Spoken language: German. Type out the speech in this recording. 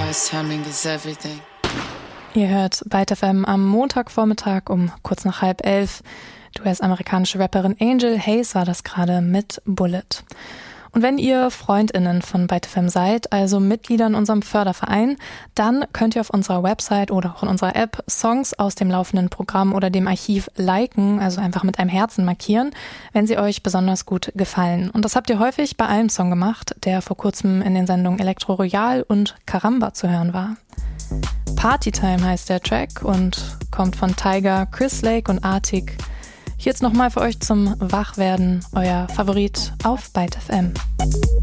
West Timing is everything. Ihr hört Byte FM am Montagvormittag um kurz nach 10:30. Die US-amerikanische Rapperin Angel Haze war das gerade mit Bullet. Und wenn ihr FreundInnen von Byte FM seid, also Mitglieder in unserem Förderverein, dann könnt ihr auf unserer Website oder auch in unserer App Songs aus dem laufenden Programm oder dem Archiv liken, also einfach mit einem Herzen markieren, wenn sie euch besonders gut gefallen. Und das habt ihr häufig bei einem Song gemacht, der vor kurzem in den Sendungen Elektro Royal und Karamba zu hören war. Partytime heißt der Track und kommt von Tyga, Chris Lake und Artik. Hier jetzt nochmal für euch zum Wachwerden, euer Favorit auf Byte FM.